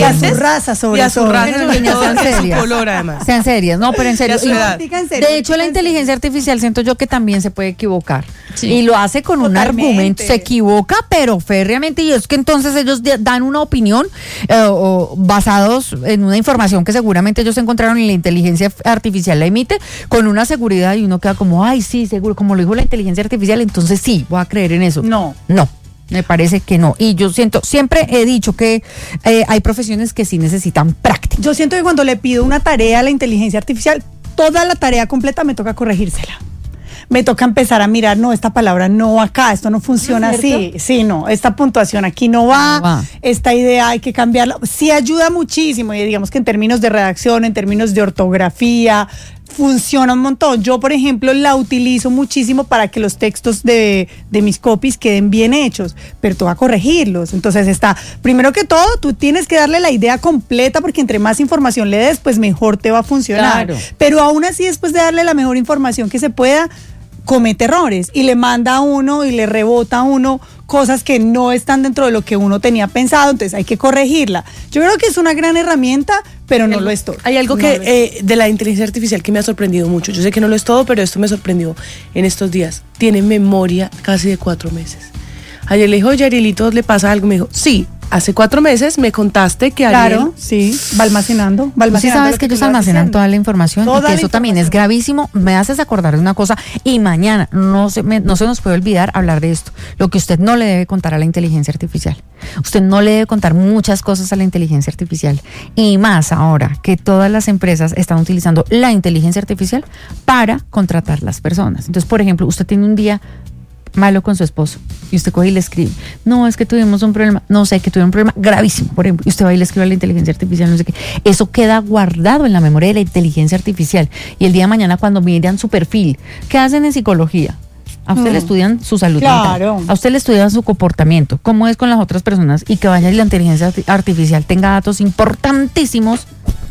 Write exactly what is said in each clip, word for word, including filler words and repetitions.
a su raza sobre y a su todo. raza, Pero niñas, sean serias. color además. Sean serias, no, pero en serio. Ya su edad. De hecho, la inteligencia artificial siento yo que también se puede equivocar. Sí. Y lo hace con un Totalmente. argumento. Se equivoca, pero férreamente. Y es que entonces ellos de- dan una opinión eh, o basados en una información que seguramente ellos encontraron y la inteligencia artificial la emite con una seguridad y uno queda como, ay, sí, seguro, como lo dijo la inteligencia artificial, entonces sí, voy a creer en eso. No. No. Me parece que no. Y yo siento, siempre he dicho que eh, hay profesiones que sí necesitan práctica. Yo siento que cuando le pido una tarea a la inteligencia artificial, toda la tarea completa me toca corregírsela. Me toca empezar a mirar, no, esta palabra no va acá, esto no funciona ¿No es así. Sí, no, esta puntuación aquí no va, No va. esta idea hay que cambiarla. Sí ayuda muchísimo, y digamos que en términos de redacción, en términos de ortografía, funciona un montón. Yo, por ejemplo, la utilizo muchísimo para que los textos de, de mis copies queden bien hechos, pero tú vas a corregirlos. Entonces está, primero que todo, tú tienes que darle la idea completa, porque entre más información le des, pues mejor te va a funcionar. Claro. Pero aún así, después de darle la mejor información que se pueda, comete errores y le manda a uno y le rebota a uno cosas que no están dentro de lo que uno tenía pensado, entonces hay que corregirla. Yo creo que es una gran herramienta, pero no lo es todo. Hay algo No que lo es. eh, de la inteligencia artificial que me ha sorprendido mucho. Yo sé que no lo es todo, pero esto me sorprendió en estos días. Tiene memoria casi de cuatro meses. Ayer le dijo, oye, Arielito, ¿le pasa algo? Me dijo, sí, hace cuatro meses me contaste que Ariel... Claro, sí, va almacenando, va Tú sí almacenando. sabes lo que ellos tú le vas almacenan diciendo. toda la información Toda y que la eso también es información. gravísimo. Me haces acordar de una cosa y mañana no se, me- no se nos puede olvidar hablar de esto. Lo que usted no le debe contar a la inteligencia artificial. Usted no le debe contar muchas cosas a la inteligencia artificial. Y más ahora que todas las empresas están utilizando la inteligencia artificial para contratar las personas. Entonces, por ejemplo, usted tiene un día malo con su esposo y usted coge y le escribe, no, es que tuvimos un problema, no sé, que tuvieron un problema gravísimo, por ejemplo, y usted va y le escribe a la inteligencia artificial, no sé qué, eso queda guardado en la memoria de la inteligencia artificial y el día de mañana cuando miran su perfil, ¿qué hacen en psicología? A usted Mm. le estudian su salud Claro. mental, a usted le estudian su comportamiento, cómo es con las otras personas y que vaya y la inteligencia arti- artificial tenga datos importantísimos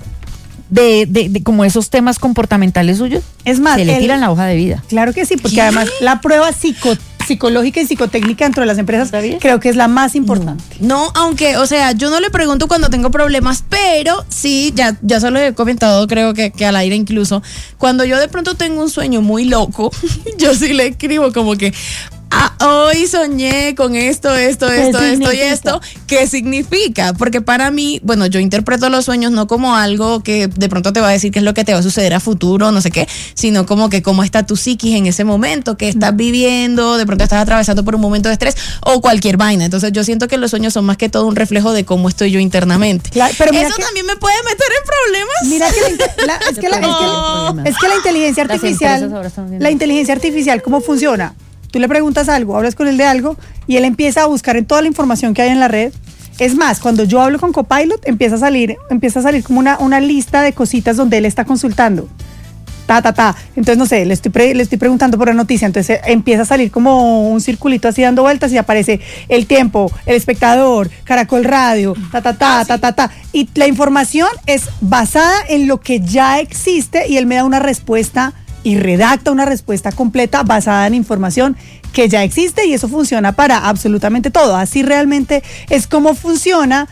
de, de, de como esos temas comportamentales suyos, Es más, se le el- tiran la hoja de vida. Claro que sí, porque además la prueba psico, psicológica y psicotécnica dentro de las empresas ¿Sabías? creo que es la más importante. No, aunque, o sea, yo no le pregunto cuando tengo problemas, pero sí, ya, ya se lo he comentado, creo que, que al aire incluso, cuando yo de pronto tengo un sueño muy loco, yo sí le escribo como que, ah, hoy soñé con esto, esto, ¿Qué esto, esto y significa? esto, ¿qué significa? Porque para mí, bueno, yo interpreto los sueños no como algo que de pronto te va a decir qué es lo que te va a suceder a futuro, no sé qué, sino como que cómo está tu psiquis en ese momento, qué estás viviendo, de pronto estás atravesando por un momento de estrés o cualquier vaina. Entonces yo siento que los sueños son más que todo un reflejo de cómo estoy yo internamente. Claro, pero mira Eso que- también me puede meter en problemas. Mira que la, inte- la- es, que la, es, No. que, es que la inteligencia Las artificial, empresas ahora están viendo. la inteligencia artificial, ¿cómo funciona? Tú le preguntas algo, hablas con él de algo y él empieza a buscar en toda la información que hay en la red. Es más, cuando yo hablo con Copilot, empieza a salir, empieza a salir como una, una lista de cositas donde él está consultando. Ta, ta, ta. Entonces, no sé, le estoy, pre- le estoy preguntando por la noticia. Entonces eh, empieza a salir como un circulito así dando vueltas y aparece el tiempo, el espectador, Caracol Radio, ta, ta, ta, ta, ta, ta. Y la información es basada en lo que ya existe y él me da una respuesta y redacta una respuesta completa basada en información que ya existe y eso funciona para absolutamente todo. Así realmente es como funciona.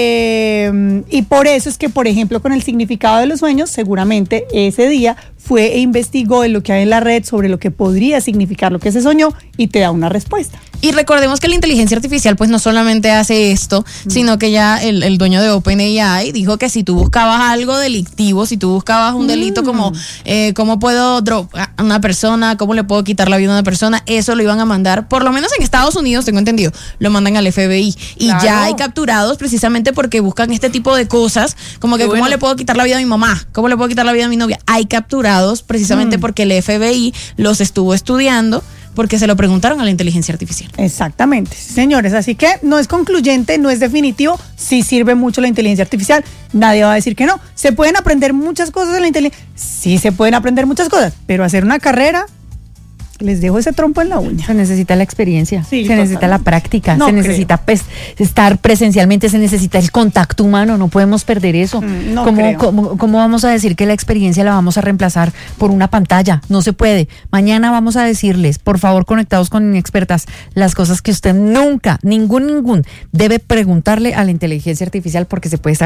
Eh, y por eso es que, por ejemplo, con el significado de los sueños, seguramente ese día fue e investigó en lo que hay en la red sobre lo que podría significar lo que se soñó y te da una respuesta. Y recordemos que la inteligencia artificial pues no solamente hace esto, Mm. sino que ya el, el dueño de OpenAI dijo que si tú buscabas algo delictivo, si tú buscabas un delito Mm. como eh, cómo puedo drogar a una persona, cómo le puedo quitar la vida a una persona, eso lo iban a mandar, por lo menos en Estados Unidos, tengo entendido, lo mandan al F B I. Y Claro. ya hay capturados precisamente porque buscan este tipo de cosas, como que Qué cómo bueno. le puedo quitar la vida a mi mamá, cómo le puedo quitar la vida a mi novia. Hay capturados precisamente Mm. porque el F B I los estuvo estudiando porque se lo preguntaron a la inteligencia artificial. Exactamente, sí, señores. Así que no es concluyente, no es definitivo. Sí sirve mucho la inteligencia artificial. Nadie va a decir que no. ¿Se pueden aprender muchas cosas de la inteligencia? Sí, se pueden aprender muchas cosas, pero hacer una carrera, les dejo ese trompo en la uña. Se necesita la experiencia, Sí, se necesita totalmente. la práctica, No se creo. necesita pues, estar presencialmente, se necesita el contacto humano, no podemos perder eso. Mm, no ¿Cómo, creo. cómo, cómo vamos a decir que la experiencia la vamos a reemplazar por una pantalla? No se puede. Mañana vamos a decirles, por favor, conectados con Inexpertas, las cosas que usted nunca, ningún, ningún, debe preguntarle a la inteligencia artificial porque se puede estar